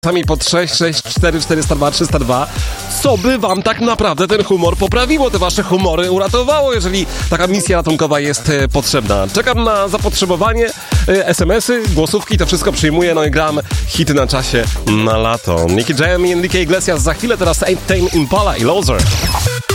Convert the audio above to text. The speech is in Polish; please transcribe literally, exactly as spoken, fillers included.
Sami pod sześć sześć cztery czterysta dwa trzysta dwa, co by wam tak naprawdę ten humor poprawiło, te wasze humory uratowało, jeżeli taka misja ratunkowa jest e, potrzebna. Czekam na zapotrzebowanie, e, es em esy, głosówki, to wszystko przyjmuję, no i gram hity na czasie na lato. Nicky Jam i Enrique Iglesias za chwilę, teraz Tame Impala i Loser.